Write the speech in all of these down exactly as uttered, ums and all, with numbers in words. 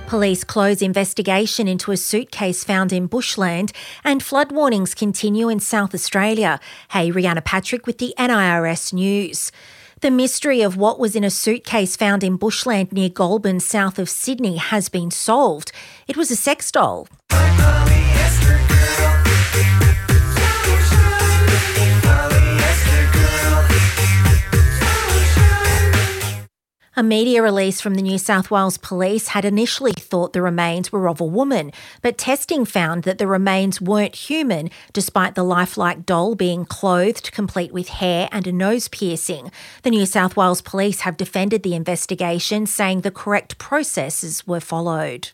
Police close investigation into a suitcase found in bushland, and flood warnings continue in South Australia. Hey, Rihanna Patrick with the N I R S News. The mystery of what was in a suitcase found in bushland near Goulburn, south of Sydney, has been solved. It was a sex doll. A media release from the New South Wales Police had initially thought the remains were of a woman, but testing found that the remains weren't human, despite the lifelike doll being clothed, complete with hair and a nose piercing. The New South Wales Police have defended the investigation, saying the correct processes were followed.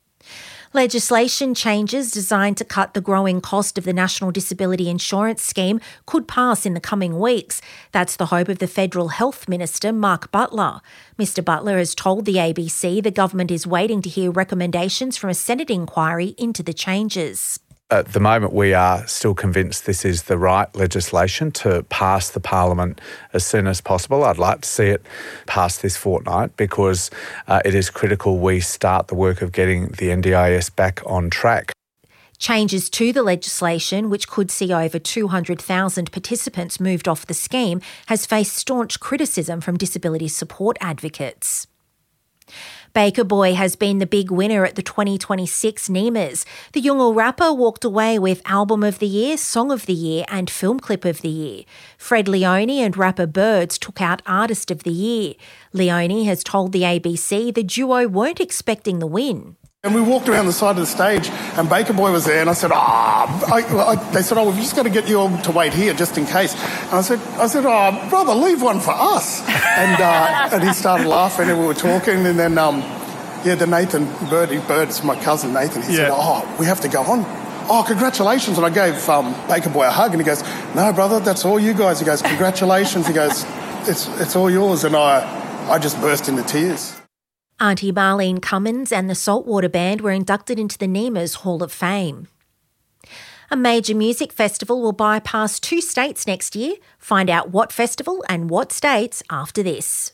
Legislation changes designed to cut the growing cost of the National Disability Insurance Scheme could pass in the coming weeks. That's the hope of the Federal Health Minister, Mark Butler. Mister Butler has told the A B C the government is waiting to hear recommendations from a Senate inquiry into the changes. At the moment, we are still convinced this is the right legislation to pass the Parliament as soon as possible. I'd like to see it pass this fortnight because uh, it is critical we start the work of getting the N D I S back on track. Changes to the legislation, which could see over two hundred thousand participants moved off the scheme, has faced staunch criticism from disability support advocates. Baker Boy has been the big winner at the twenty twenty-six NEMAs. The Yolngu rapper walked away with Album of the Year, Song of the Year and Film Clip of the Year. Fred Leone and rapper Birds took out Artist of the Year. Leone has told the A B C the duo weren't expecting the win. And we walked around the side of the stage and Baker Boy was there and I said, ah, oh, they said, oh, we've just got to get you all to wait here just in case. And I said, I said, oh, brother, leave one for us. And uh, and he started laughing and we were talking and then, um, yeah, the Nathan Bird, Bird is my cousin Nathan, he yeah. said, oh, we have to go on. Oh, congratulations. And I gave um, Baker Boy a hug and he goes, no, brother, that's all you guys. He goes, congratulations. He goes, it's it's all yours. And I, I just burst into tears. Auntie Marlene Cummins and the Saltwater Band were inducted into the NEMAs Hall of Fame. A major music festival will bypass two states next year. Find out what festival and what states after this.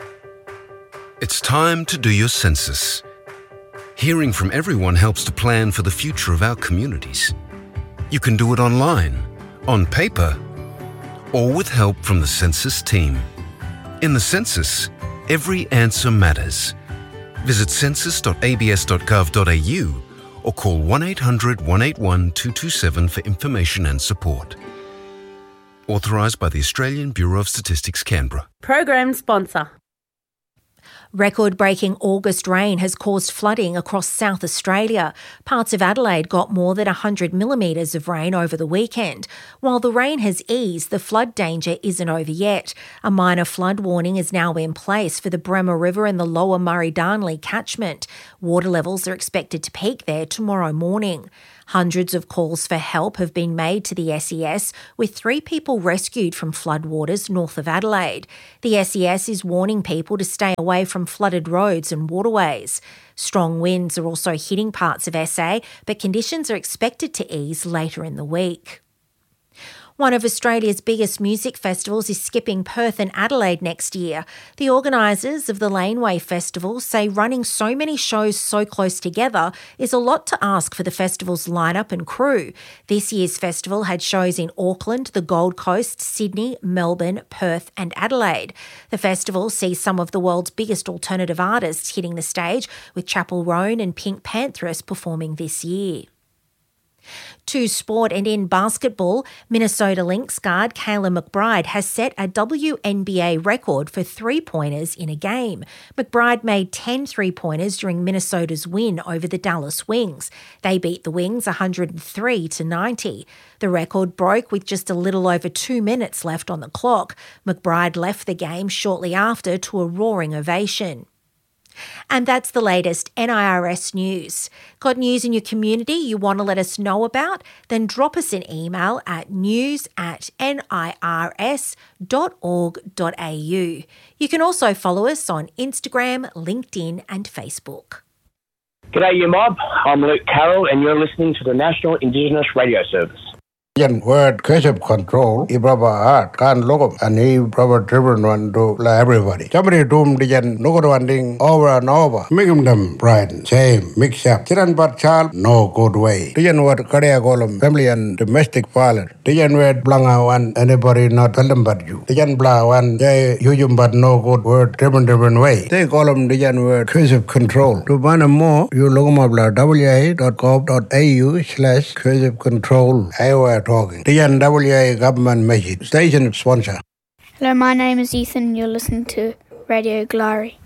It's time to do your census. Hearing from everyone helps to plan for the future of our communities. You can do it online, on paper, or with help from the census team. In the census, every answer matters. Visit census dot a b s dot gov dot a u or call one eight hundred, one eight one, two two seven for information and support. Authorised by the Australian Bureau of Statistics, Canberra. Program sponsor. Record-breaking August rain has caused flooding across South Australia. Parts of Adelaide got more than one hundred millimetres of rain over the weekend. While the rain has eased, the flood danger isn't over yet. A minor flood warning is now in place for the Bremer River and the Lower Murray-Darnley catchment. Water levels are expected to peak there tomorrow morning. Hundreds of calls for help have been made to the S E S, with three people rescued from floodwaters north of Adelaide. The S E S is warning people to stay away from flooded roads and waterways. Strong winds are also hitting parts of S A, but conditions are expected to ease later in the week. One of Australia's biggest music festivals is skipping Perth and Adelaide next year. The organisers of the Laneway Festival say running so many shows so close together is a lot to ask for the festival's lineup and crew. This year's festival had shows in Auckland, the Gold Coast, Sydney, Melbourne, Perth and Adelaide. The festival sees some of the world's biggest alternative artists hitting the stage, with Chapel Roan and Pink Panthers performing this year. To sport and in basketball, Minnesota Lynx guard Kayla McBride has set a W N B A record for three-pointers in a game. McBride made ten three-pointers during Minnesota's win over the Dallas Wings. They beat the Wings one hundred three to ninety. The record broke with just a little over two minutes left on the clock. McBride left the game shortly after to a roaring ovation. And that's the latest N I R S news. Got news in your community you want to let us know about? Then drop us an email at news at n i r s dot org dot a u. You can also follow us on Instagram, LinkedIn and Facebook. G'day, you mob. I'm Luke Carroll and you're listening to the National Indigenous Radio Service. Yan word cursive control, Ibraba art, can logo, and he proper driven one to everybody. Somebody doom the yan no one ding over and over. Make them bright, same, mix up. Chiran but child, no good way. The yan word career column, family and domestic violence. The yan word blanga one, anybody not tell them but you. The yan blah one, they use but no good word driven different way. They call them the yan word cursive control. To find more, you look them up like w a dot gov dot a u slash cursive control. I were talking. The yan W A government message. Station sponsor. Hello, my name is Ethan and you're listening to Radio Glory.